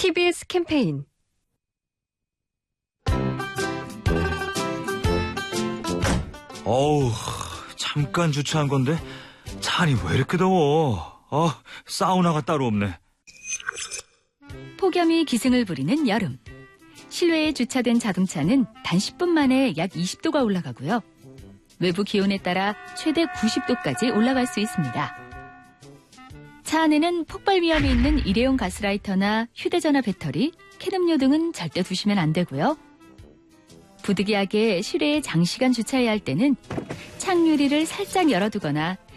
TBS 캠페인. 어우, 잠깐 주차한 건데 차안이 왜 이렇게 더워. 사우나가 따로 없네. 폭염이 기승을 부리는 여름. 실외에 주차된 자동차는 단 10분 만에 약 20도가 올라가고요. 외부 기온에 따라 최대 90도까지 올라갈 수 있습니다. 차 안에는 폭발 위험이 있는 일회용 가스라이터나 휴대전화 배터리, 캔음료 등은 절대 두시면 안 되고요. 부득이하게 실외에 장시간 주차해야 할 때는 창 유리를 살짝 열어두거나